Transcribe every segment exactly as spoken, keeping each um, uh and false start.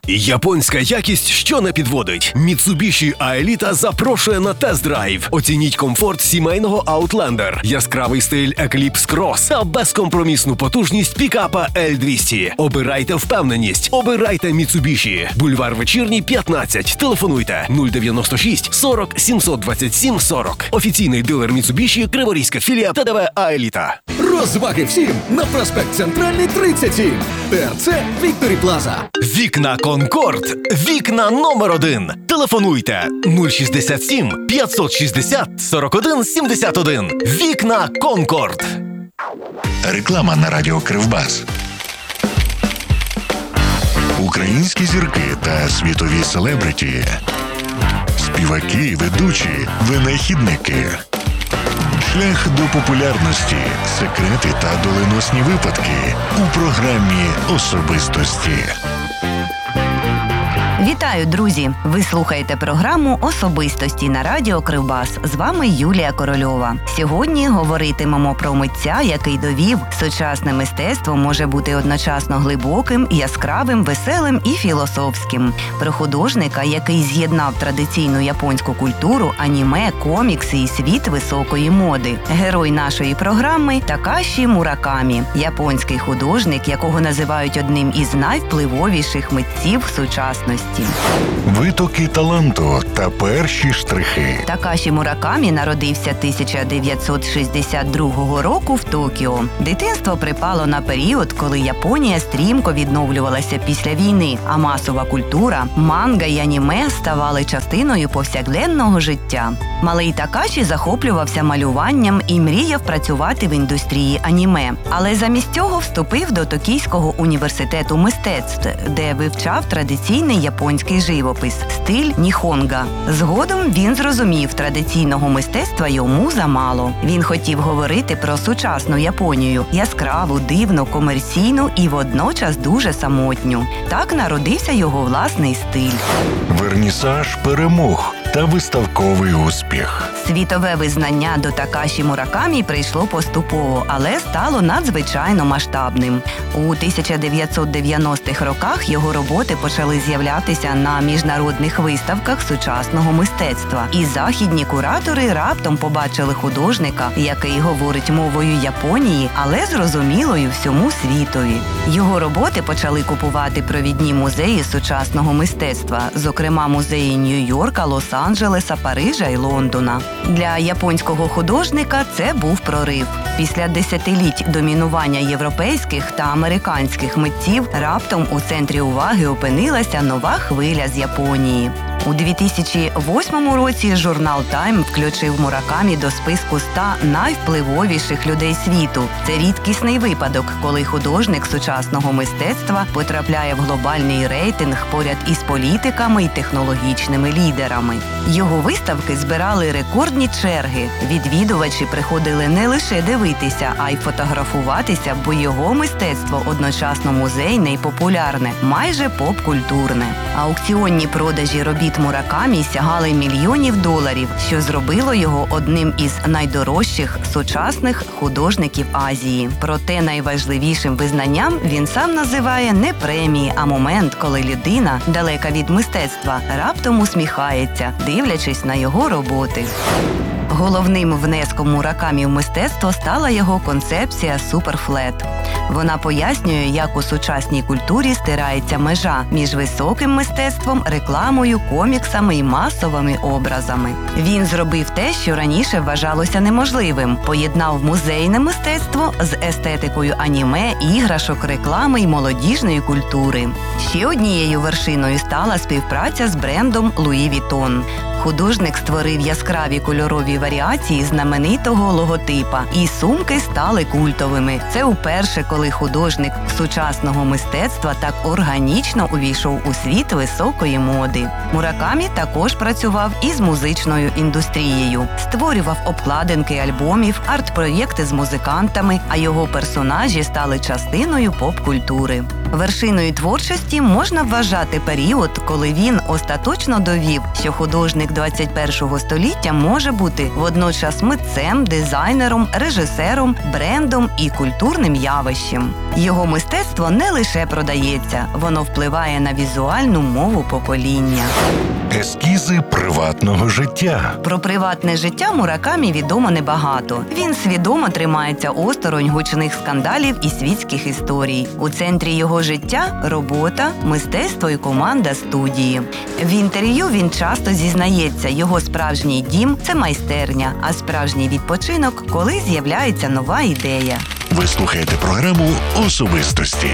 Японська якість, що не підводить. Mitsubishi Aelita запрошує на тест-драйв. Оцініть комфорт сімейного Outlander, яскравий стиль Eclipse Cross та безкомпромісну потужність пікапа ель двісті. Обирайте впевненість. Обирайте Mitsubishi. Бульвар Вечірній, п'ятнадцять. Телефонуйте нуль дев'яносто шість сорок сімсот двадцять сім сорок. Офіційний дилер Mitsubishi, Криворізька філія ТДВ Aelita. Розваги всім на проспект Центральний, тридцять сім. ТРЦ Вікторі Плаза. Вікна Конкорд. Вікна номер один. Телефонуйте нуль шістдесят сім п'ятсот шістдесят сорок один сімдесят один. Вікна Конкорд. Реклама на радіо Кривбас. Українські зірки та світові селебриті. Співаки, ведучі, винахідники. Шлях до популярності, секрети та доленосні випадки у програмі «Особистості». Вітаю, друзі! Ви слухаєте програму «Особистості» на радіо Кривбас. З вами Юлія Корольова. Сьогодні говоритимемо про митця, який довів, сучасне мистецтво може бути одночасно глибоким, яскравим, веселим і філософським. Про художника, який з'єднав традиційну японську культуру, аніме, комікси і світ високої моди. Герой нашої програми – Такаші Муракамі. Японський художник, якого називають одним із найвпливовіших митців сучасності. Витоки таланту та перші штрихи. Такаші Муракамі народився тисяча дев'ятсот шістдесят другого року в Токіо. Дитинство припало на період, коли Японія стрімко відновлювалася після війни, а масова культура, манга й аніме ставали частиною повсякденного життя. Малий Такаші захоплювався малюванням і мріяв працювати в індустрії аніме. Але замість цього вступив до Токійського університету мистецтв, де вивчав традиційний японський живопис – стиль ніхонга. Згодом він зрозумів, традиційного мистецтва йому замало. Він хотів говорити про сучасну Японію – яскраву, дивну, комерційну і водночас дуже самотню. Так народився його власний стиль. Вернісаж перемог та виставковий успіх. Світове визнання до Такаші Муракамі прийшло поступово, але стало надзвичайно масштабним. У тисяча дев'ятсот дев'яностих роках його роботи почали з'являтися на міжнародних виставках сучасного мистецтва. І західні куратори раптом побачили художника, який говорить мовою Японії, але зрозумілою всьому світові. Його роботи почали купувати провідні музеї сучасного мистецтва, зокрема музеї Нью-Йорка, Лос-Анджелеса, Парижа і Лондона. Для японського художника це був прорив. Після десятиліть домінування європейських та американських митців раптом у центрі уваги опинилася нова хвиля з Японії. У дві тисячі восьмому році журнал Time включив Муракамі до списку ста найвпливовіших людей світу. Це рідкісний випадок, коли художник сучасного мистецтва потрапляє в глобальний рейтинг поряд із політиками і технологічними лідерами. Його виставки збирали рекордні черги. Відвідувачі приходили не лише дивитися, а й фотографуватися, бо його мистецтво одночасно музейне і популярне, майже поп-культурне. Аукціонні продажі робіт Муракамі сягали мільйонів доларів, що зробило його одним із найдорожчих сучасних художників Азії. Проте найважливішим визнанням він сам називає не премії, а момент, коли людина, далека від мистецтва, раптом усміхається, дивлячись на його роботи. Головним внеском Муракамі в мистецтво стала його концепція «Суперфлет». Вона пояснює, як у сучасній культурі стирається межа між високим мистецтвом, рекламою, коміксами і масовими образами. Він зробив те, що раніше вважалося неможливим – поєднав музейне мистецтво з естетикою аніме, іграшок, реклами і молодіжної культури. Ще однією вершиною стала співпраця з брендом Луї Вітон. Художник створив яскраві кольорові варіації знаменитого логотипа, і сумки стали культовими. Це уперше, коли художник сучасного мистецтва так органічно увійшов у світ високої моди. Муракамі також працював із музичною індустрією. Створював обкладинки альбомів, арт-проєкти з музикантами, а його персонажі стали частиною поп-культури. Вершиною творчості можна вважати період, коли він остаточно довів, що художник двадцять першого століття може бути водночас митцем, дизайнером, режисером, брендом і культурним явищем. Його мистецтво не лише продається, воно впливає на візуальну мову покоління. Ескізи приватного життя. Про приватне життя Муракамі відомо небагато. Він свідомо тримається осторонь гучних скандалів і світських історій. У центрі його життя – робота, мистецтво і команда студії. В інтерв'ю він часто зізнається, його справжній дім – це майстерня, а справжній відпочинок – коли з'являється нова ідея. Ви слухаєте програму «Особистості».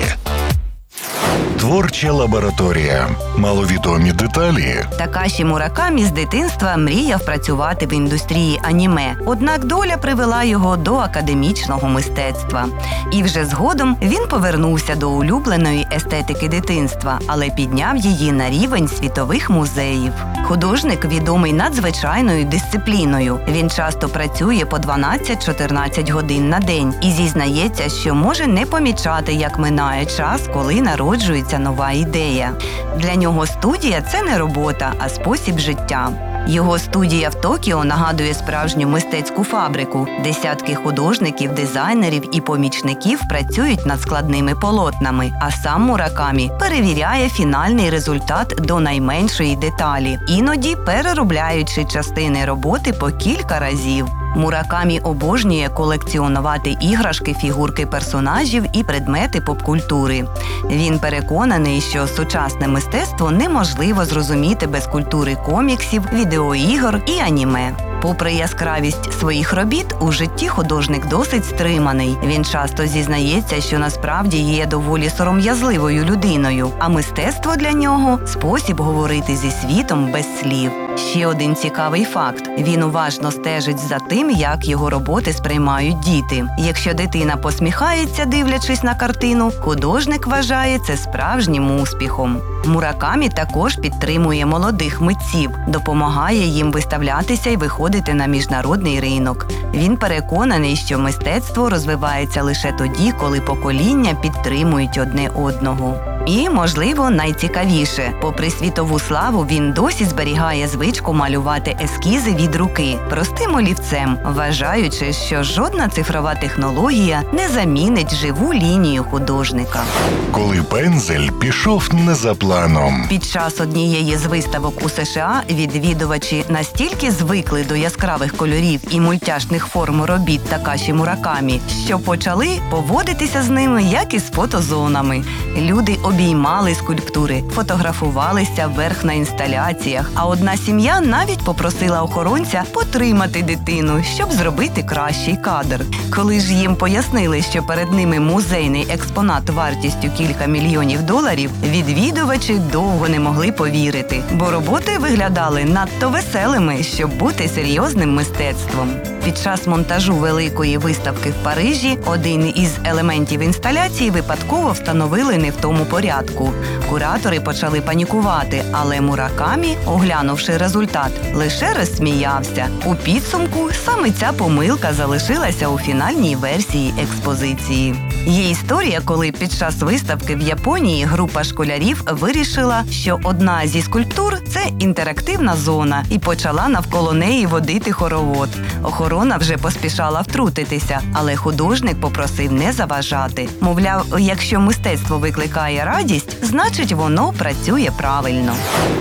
Творча лабораторія. Маловідомі деталі. Такаші Муракамі з дитинства мріяв працювати в індустрії аніме, однак доля привела його до академічного мистецтва. І вже згодом він повернувся до улюбленої естетики дитинства, але підняв її на рівень світових музеїв. Художник відомий надзвичайною дисципліною. Він часто працює по дванадцять-чотирнадцять годин на день і зізнається, що може не помічати, як минає час, коли народжується нова ідея. Для нього студія – це не робота, а спосіб життя. Його студія в Токіо нагадує справжню мистецьку фабрику. Десятки художників, дизайнерів і помічників працюють над складними полотнами, а сам Муракамі перевіряє фінальний результат до найменшої деталі, іноді переробляючи частини роботи по кілька разів. Муракамі обожнює колекціонувати іграшки, фігурки персонажів і предмети попкультури. Він переконаний, що сучасне мистецтво неможливо зрозуміти без культури коміксів, відеоігор і аніме. Попри яскравість своїх робіт, у житті художник досить стриманий. Він часто зізнається, що насправді є доволі сором'язливою людиною, а мистецтво для нього – спосіб говорити зі світом без слів. Ще один цікавий факт – він уважно стежить за тим, як його роботи сприймають діти. Якщо дитина посміхається, дивлячись на картину, художник вважає це справжнім успіхом. Муракамі також підтримує молодих митців, допомагає їм виставлятися і виходити на міжнародний ринок. Він переконаний, що мистецтво розвивається лише тоді, коли покоління підтримують одне одного. І, можливо, найцікавіше, попри світову славу, він досі зберігає звичку малювати ескізи від руки, простим олівцем, вважаючи, що жодна цифрова технологія не замінить живу лінію художника. Коли пензель пішов не за планом. Під час однієї з виставок у США відвідувачі настільки звикли до яскравих кольорів і мультяшних форм робіт Такаші Муракамі, що почали поводитися з ними, як із фотозонами. Люди обіймали скульптури, фотографувалися вверх на інсталяціях, а одна сім'я навіть попросила охоронця потримати дитину, щоб зробити кращий кадр. Коли ж їм пояснили, що перед ними музейний експонат вартістю кілька мільйонів доларів, відвідувачі довго не могли повірити, бо роботи виглядали надто веселими, щоб бути серйозним мистецтвом. Під час монтажу великої виставки в Парижі один із елементів інсталяції випадково встановили не в тому порядку. Куратори почали панікувати, але Муракамі, оглянувши результат, лише розсміявся. У підсумку саме ця помилка залишилася у фінальній версії експозиції. Є історія, коли під час виставки в Японії група школярів вирішила, що одна зі скульптур – це інтерактивна зона, і почала навколо неї водити хоровод. Охорона вже поспішала втрутитися, але художник попросив не заважати. Мовляв, якщо мистецтво викликає радість, значить воно працює правильно.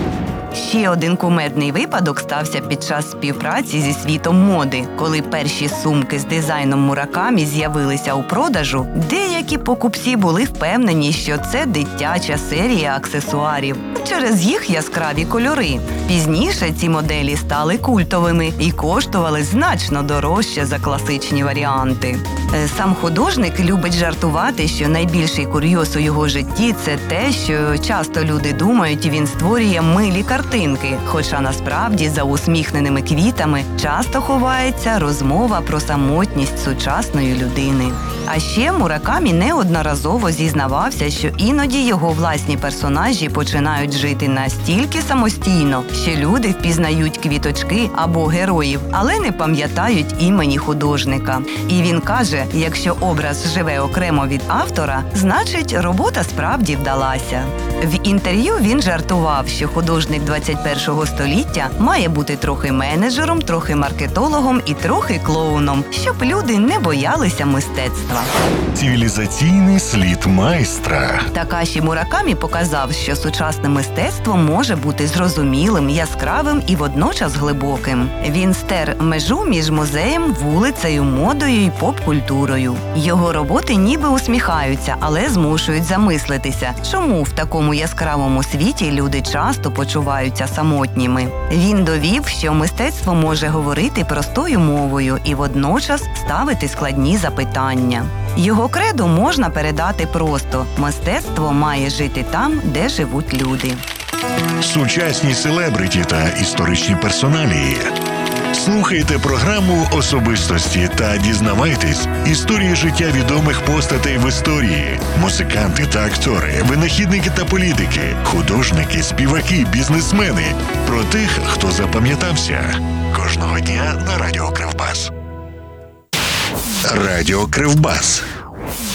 Ще один кумедний випадок стався під час співпраці зі світом моди. Коли перші сумки з дизайном Муракамі з'явилися у продажу, деякі покупці були впевнені, що це дитяча серія аксесуарів через їх яскраві кольори. Пізніше ці моделі стали культовими і коштували значно дорожче за класичні варіанти. Сам художник любить жартувати, що найбільший курйоз у його житті – це те, що часто люди думають, він створює милі картини, картинки, хоча насправді за усміхненими квітами часто ховається розмова про самотність сучасної людини. А ще Муракамі неодноразово зізнавався, що іноді його власні персонажі починають жити настільки самостійно, що люди впізнають квіточки або героїв, але не пам'ятають імені художника. І він каже, якщо образ живе окремо від автора, значить робота справді вдалася. В інтерв'ю він жартував, що художник двадцять першого століття має бути трохи менеджером, трохи маркетологом і трохи клоуном, щоб люди не боялися мистецтва. Цивілізаційний слід майстра. Такаші Муракамі показав, що сучасне мистецтво може бути зрозумілим, яскравим і водночас глибоким. Він стер межу між музеєм, вулицею, модою і поп-культурою. Його роботи ніби усміхаються, але змушують замислитися, чому в такому яскравому світі люди часто почуваються самотніми. Він довів, що мистецтво може говорити простою мовою і водночас ставити складні запитання. Його кредо можна передати просто – мистецтво має жити там, де живуть люди. Сучасні селебриті та історичні персоналії. Слухайте програму «Особистості» та дізнавайтесь історії життя відомих постатей в історії. Музиканти та актори, винахідники та політики, художники, співаки, бізнесмени. Про тих, хто запам'ятався. Кожного дня на Радіо Кривбас. Радіо Кривбас.